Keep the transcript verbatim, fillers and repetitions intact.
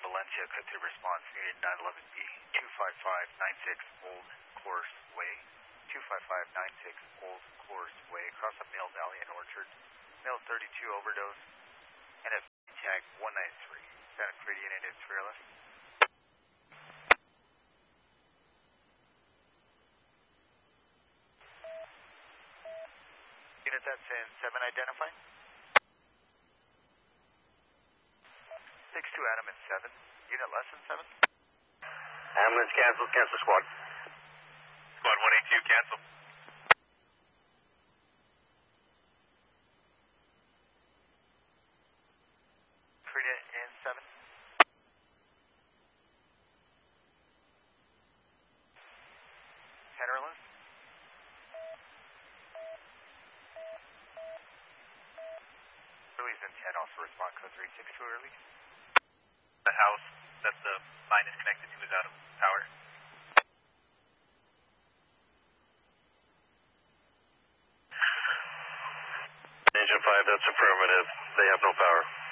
Valencia, cut through response, unit nine eleven B, two five five nine six Old Course Way, two five five nine six Old Course Way, across the Mill Valley and Orchard, Mill thirty-two overdose, N F tag one nine three, Santa Cruz unit is fearless. Unit that's in seven identified. six two Adam in seven. Unit less than seven. Ambulance cancel, cancel squad. Squad one eight two, cancel. Frida in seven. Headerless. Release in ten, also respond code three six two release. The house that the line is connected to is out of power. Engine five, that's affirmative. They have no power.